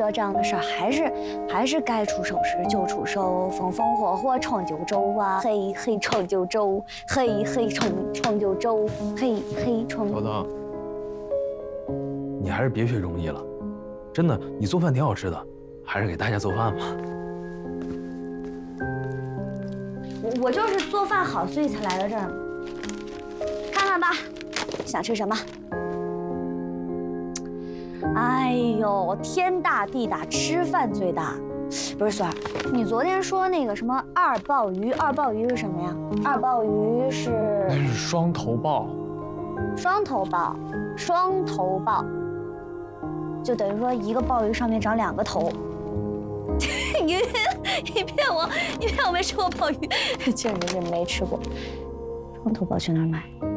到这样的事儿，还是该出手时就出手，风风火火闯九州啊，嘿嘿闯九州，嘿嘿闯九州，嘿嘿闯。 等等，你还是别学中医了，真的，你做饭挺好吃的，还是给大家做饭吧。 我就是做饭好，所以才来到这儿。看看吧，想吃什么？哎呦，天大地大，吃饭最大。不是孙儿，你昨天说那个什么二鲍鱼，二鲍鱼是什么呀？二鲍鱼是那是双头豹。 双头鲍，双头鲍，就等于说一个鲍鱼上面长2个头。你骗我没吃过鲍鱼，确实是没吃过。双头鲍去哪儿买？